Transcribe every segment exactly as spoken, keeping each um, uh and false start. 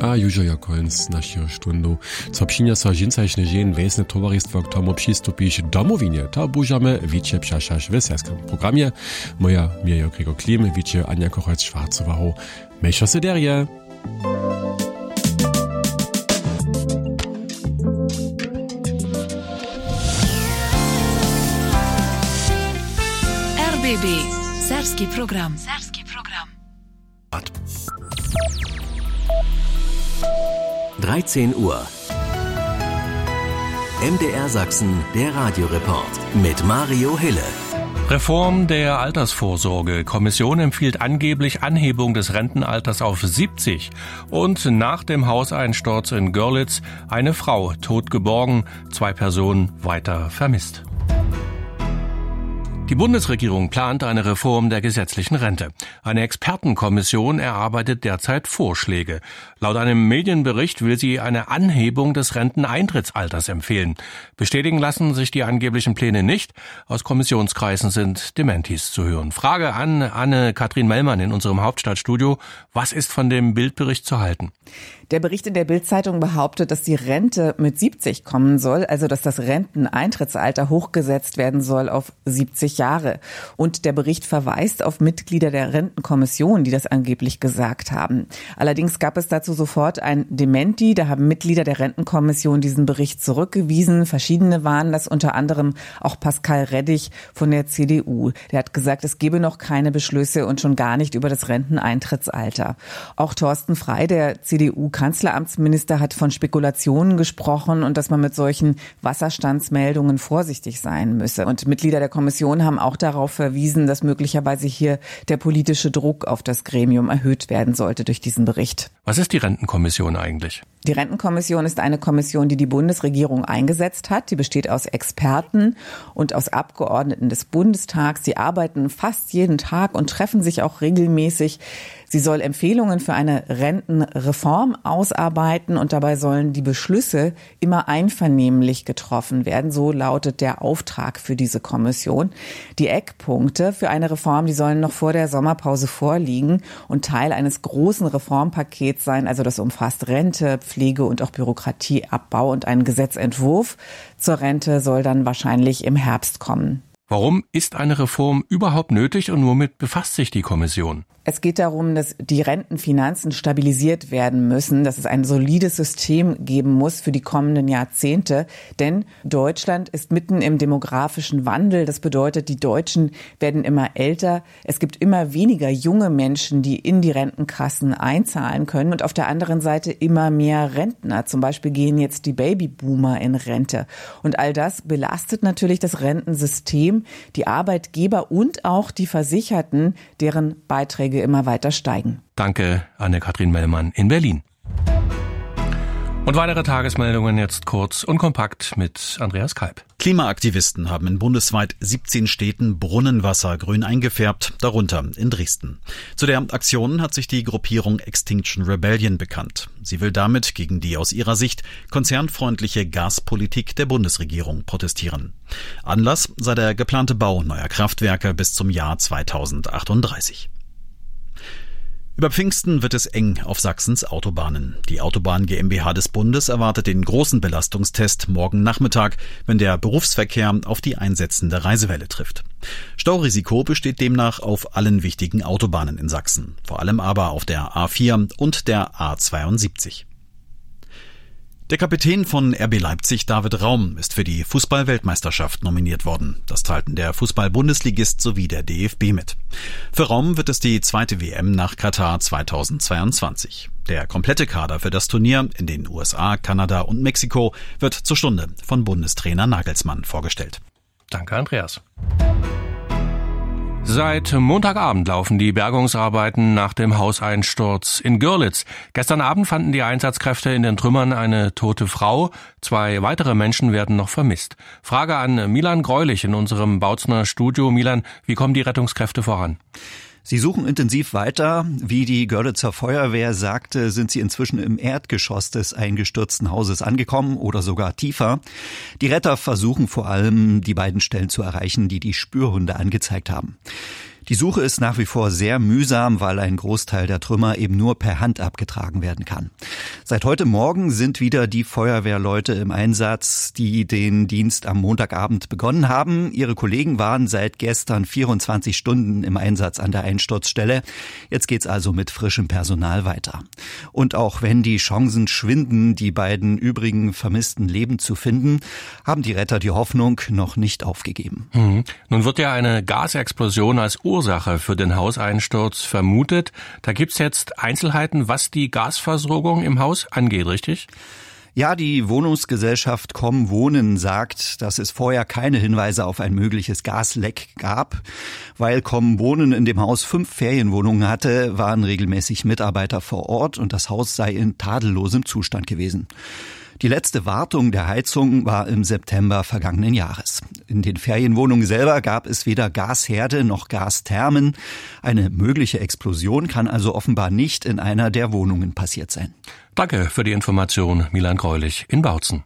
A już ja koniec naszego stundu. Co przyniosła żynczajszny dzień, wesne towarzystwo k tomu przystupić domowinie, to budziamy wicie przeszać w serskim programie. Moja miejo Gregor Klim, wicie Ania Kochać-Schwarzowaho. Mejszo sederje. R B B. Serski program. Serski program. dreizehn Uhr. M D R Sachsen, der Radioreport mit Mario Hille. Reform der Altersvorsorge. Kommission empfiehlt angeblich Anhebung des Rentenalters auf siebzig. Und nach dem Hauseinsturz in Görlitz eine Frau tot geborgen, zwei Personen weiter vermisst. Die Bundesregierung plant eine Reform der gesetzlichen Rente. Eine Expertenkommission erarbeitet derzeit Vorschläge. Laut einem Medienbericht will sie eine Anhebung des Renteneintrittsalters empfehlen. Bestätigen lassen sich die angeblichen Pläne nicht. Aus Kommissionskreisen sind Dementis zu hören. Frage an Anne-Kathrin Mellmann in unserem Hauptstadtstudio. Was ist von dem Bildbericht zu halten? Der Bericht in der Bild-Zeitung behauptet, dass die Rente mit siebzig kommen soll, also dass das Renteneintrittsalter hochgesetzt werden soll auf siebzig Jahre. Und der Bericht verweist auf Mitglieder der Rentenkommission, die das angeblich gesagt haben. Allerdings gab es dazu sofort ein Dementi. Da haben Mitglieder der Rentenkommission diesen Bericht zurückgewiesen. Verschiedene waren das, unter anderem auch Pascal Reddig von der C D U. Der hat gesagt, es gebe noch keine Beschlüsse und schon gar nicht über das Renteneintrittsalter. Auch Thorsten Frey, der C D U-Kanzleramtsminister, hat von Spekulationen gesprochen und dass man mit solchen Wasserstandsmeldungen vorsichtig sein müsse. Und Mitglieder der Kommission haben auch darauf verwiesen, dass möglicherweise hier der politische Druck auf das Gremium erhöht werden sollte durch diesen Bericht. Was ist die Rentenkommission eigentlich? Die Rentenkommission ist eine Kommission, die die Bundesregierung eingesetzt hat. Die besteht aus Experten und aus Abgeordneten des Bundestags. Sie arbeiten fast jeden Tag und treffen sich auch regelmäßig. Sie soll Empfehlungen für eine Rentenreform ausarbeiten und dabei sollen die Beschlüsse immer einvernehmlich getroffen werden. So lautet der Auftrag für diese Kommission. Die Eckpunkte für eine Reform, die sollen noch vor der Sommerpause vorliegen und Teil eines großen Reformpakets sein. Also das umfasst Rente, Pflege und auch Bürokratieabbau, und ein Gesetzentwurf zur Rente soll dann wahrscheinlich im Herbst kommen. Warum ist eine Reform überhaupt nötig und womit befasst sich die Kommission? Es geht darum, dass die Rentenfinanzen stabilisiert werden müssen, dass es ein solides System geben muss für die kommenden Jahrzehnte. Denn Deutschland ist mitten im demografischen Wandel. Das bedeutet, die Deutschen werden immer älter. Es gibt immer weniger junge Menschen, die in die Rentenkassen einzahlen können. Und auf der anderen Seite immer mehr Rentner. Zum Beispiel gehen jetzt die Babyboomer in Rente. Und all das belastet natürlich das Rentensystem, die Arbeitgeber und auch die Versicherten, deren Beiträge immer weiter steigen. Danke, Anne-Kathrin Mellmann in Berlin. Und weitere Tagesmeldungen jetzt kurz und kompakt mit Andreas Kalb. Klimaaktivisten haben in bundesweit siebzehn Städten Brunnenwasser grün eingefärbt, darunter in Dresden. Zu der Aktion hat sich die Gruppierung Extinction Rebellion bekannt. Sie will damit gegen die aus ihrer Sicht konzernfreundliche Gaspolitik der Bundesregierung protestieren. Anlass sei der geplante Bau neuer Kraftwerke bis zum Jahr zweitausendachtunddreißig. Über Pfingsten wird es eng auf Sachsens Autobahnen. Die Autobahn GmbH des Bundes erwartet den großen Belastungstest morgen Nachmittag, wenn der Berufsverkehr auf die einsetzende Reisewelle trifft. Staurisiko besteht demnach auf allen wichtigen Autobahnen in Sachsen, vor allem aber auf der A vier und der A zweiundsiebzig. Der Kapitän von R B Leipzig, David Raum, ist für die Fußball-Weltmeisterschaft nominiert worden. Das teilten der Fußball-Bundesligist sowie der D F B mit. Für Raum wird es die zweite W M nach Katar zweitausendzweiundzwanzig. Der komplette Kader für das Turnier in den U S A, Kanada und Mexiko wird zur Stunde von Bundestrainer Nagelsmann vorgestellt. Danke, Andreas. Seit Montagabend laufen die Bergungsarbeiten nach dem Hauseinsturz in Görlitz. Gestern Abend fanden die Einsatzkräfte in den Trümmern eine tote Frau. Zwei weitere Menschen werden noch vermisst. Frage an Milan Greulich in unserem Bautzner Studio. Milan, wie kommen die Rettungskräfte voran? Sie suchen intensiv weiter. Wie die Görlitzer Feuerwehr sagte, sind sie inzwischen im Erdgeschoss des eingestürzten Hauses angekommen oder sogar tiefer. Die Retter versuchen vor allem, die beiden Stellen zu erreichen, die die Spürhunde angezeigt haben. Die Suche ist nach wie vor sehr mühsam, weil ein Großteil der Trümmer eben nur per Hand abgetragen werden kann. Seit heute Morgen sind wieder die Feuerwehrleute im Einsatz, die den Dienst am Montagabend begonnen haben. Ihre Kollegen waren seit gestern vierundzwanzig Stunden im Einsatz an der Einsturzstelle. Jetzt geht's also mit frischem Personal weiter. Und auch wenn die Chancen schwinden, die beiden übrigen vermissten Leben zu finden, haben die Retter die Hoffnung noch nicht aufgegeben. Hm. Nun wird ja eine Gasexplosion als Ursache für den Hauseinsturz vermutet. Da gibt's jetzt Einzelheiten, was die Gasversorgung im Haus angeht, richtig? Ja, die Wohnungsgesellschaft Komm Wohnen sagt, dass es vorher keine Hinweise auf ein mögliches Gasleck gab. Weil Komm Wohnen in dem Haus fünf Ferienwohnungen hatte, waren regelmäßig Mitarbeiter vor Ort und das Haus sei in tadellosem Zustand gewesen. Die letzte Wartung der Heizung war im September vergangenen Jahres. In den Ferienwohnungen selber gab es weder Gasherde noch Gasthermen. Eine mögliche Explosion kann also offenbar nicht in einer der Wohnungen passiert sein. Danke für die Information, Milan Greulich in Bautzen.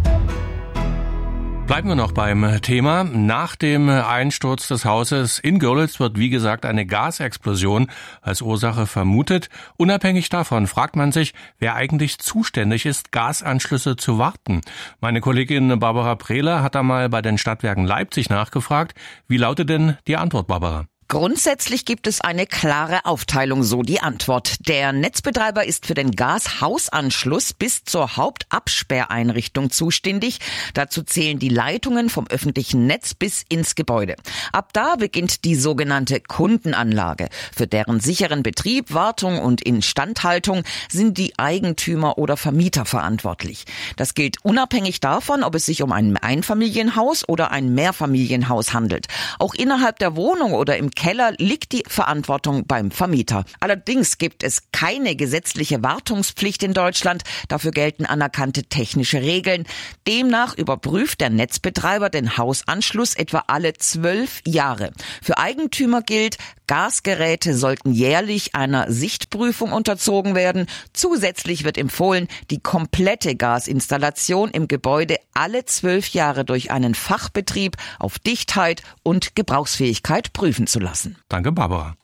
Bleiben wir noch beim Thema. Nach dem Einsturz des Hauses in Görlitz wird, wie gesagt, eine Gasexplosion als Ursache vermutet. Unabhängig davon fragt man sich, wer eigentlich zuständig ist, Gasanschlüsse zu warten. Meine Kollegin Barbara Prehler hat da mal bei den Stadtwerken Leipzig nachgefragt. Wie lautet denn die Antwort, Barbara? Grundsätzlich gibt es eine klare Aufteilung, so die Antwort. Der Netzbetreiber ist für den Gashausanschluss bis zur Hauptabsperreinrichtung zuständig. Dazu zählen die Leitungen vom öffentlichen Netz bis ins Gebäude. Ab da beginnt die sogenannte Kundenanlage. Für deren sicheren Betrieb, Wartung und Instandhaltung sind die Eigentümer oder Vermieter verantwortlich. Das gilt unabhängig davon, ob es sich um ein Einfamilienhaus oder ein Mehrfamilienhaus handelt. Auch innerhalb der Wohnung oder im Keller liegt die Verantwortung beim Vermieter. Allerdings gibt es keine gesetzliche Wartungspflicht in Deutschland. Dafür gelten anerkannte technische Regeln. Demnach überprüft der Netzbetreiber den Hausanschluss etwa alle zwölf Jahre. Für Eigentümer gilt, Gasgeräte sollten jährlich einer Sichtprüfung unterzogen werden. Zusätzlich wird empfohlen, die komplette Gasinstallation im Gebäude alle zwölf Jahre durch einen Fachbetrieb auf Dichtheit und Gebrauchsfähigkeit prüfen zu lassen. Danke, Barbara.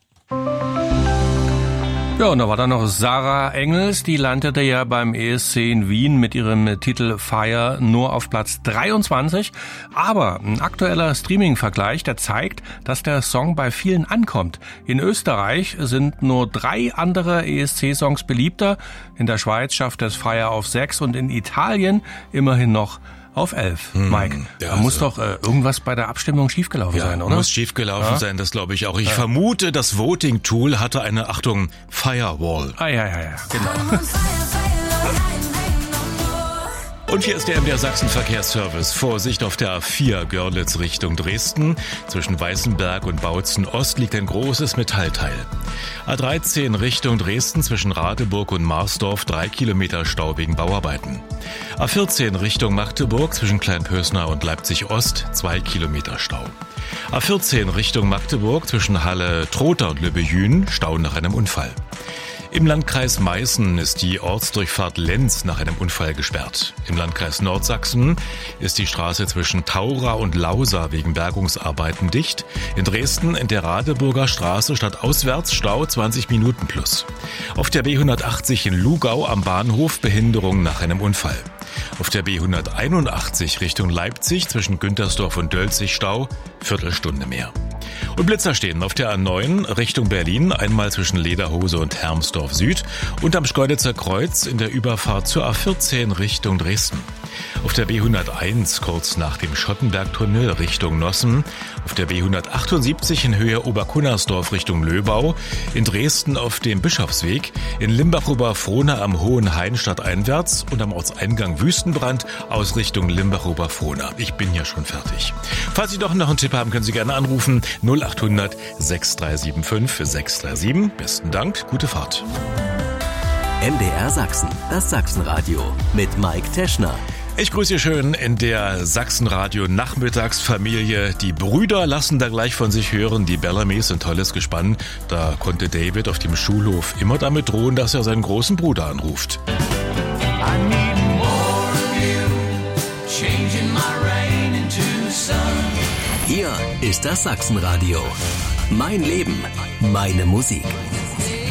Ja, und da war dann noch Sarah Engels, die landete ja beim E S C in Wien mit ihrem Titel Fire nur auf Platz dreiundzwanzig. Aber ein aktueller Streaming-Vergleich, der zeigt, dass der Song bei vielen ankommt. In Österreich sind nur drei andere E S C-Songs beliebter. In der Schweiz schafft es Fire auf sechs und in Italien immerhin noch auf elf. Hm, Mike, ja, da also muss doch äh, irgendwas bei der Abstimmung schiefgelaufen ja, sein, oder? Muss schiefgelaufen ja? sein, das glaube ich auch. Ich ja. vermute, das Voting-Tool hatte eine, Achtung, Firewall. Ah, ja, ja, ja, genau. Und hier ist der M D R Sachsen-Verkehrsservice. Vorsicht auf der A vier Görlitz Richtung Dresden. Zwischen Weißenberg und Bautzen Ost liegt ein großes Metallteil. A dreizehn Richtung Dresden zwischen Radeburg und Marsdorf drei Kilometer Stau wegen Bauarbeiten. A vierzehn Richtung Magdeburg zwischen Kleinpösner und Leipzig Ost zwei Kilometer Stau. A vierzehn Richtung Magdeburg zwischen Halle-Trotha und Lübbejün Stau nach einem Unfall. Im Landkreis Meißen ist die Ortsdurchfahrt Lenz nach einem Unfall gesperrt. Im Landkreis Nordsachsen ist die Straße zwischen Taura und Lausa wegen Bergungsarbeiten dicht. In Dresden in der Radeburger Straße stadtauswärts Stau zwanzig Minuten plus. Auf der B hundertachtzig in Lugau am Bahnhof Behinderung nach einem Unfall. Auf der B hunderteinundachtzig Richtung Leipzig zwischen Güntersdorf und Dölzig Stau, Viertelstunde mehr. Und Blitzer stehen auf der A neun Richtung Berlin, einmal zwischen Lederhose und Hermsdorf Süd und am Schkeuditzer Kreuz in der Überfahrt zur A vierzehn Richtung Dresden. Auf der B hunderteins kurz nach dem Schottenbergtunnel Richtung Nossen, auf der B hundertachtundsiebzig in Höhe Oberkunnersdorf Richtung Löbau, in Dresden auf dem Bischofsweg, in Limbach-Oberfrohna am Hohenhain stadteinwärts und am Ortseingang Wüstenbrand aus Richtung Limbach-Oberfrohna. Ich bin ja schon fertig. Falls Sie doch noch einen Tipp haben, können Sie gerne anrufen. null achthundert sechs drei sieben fünf sechs drei sieben. Besten Dank, gute Fahrt. M D R Sachsen, das Sachsenradio mit Mike Teschner. Ich grüße Sie schön in der Sachsenradio-Nachmittagsfamilie. Die Brüder lassen da gleich von sich hören. Die Bellamys, ein tolles Gespann. Da konnte David auf dem Schulhof immer damit drohen, dass er seinen großen Bruder anruft. Hier ist das Sachsenradio. Mein Leben, meine Musik.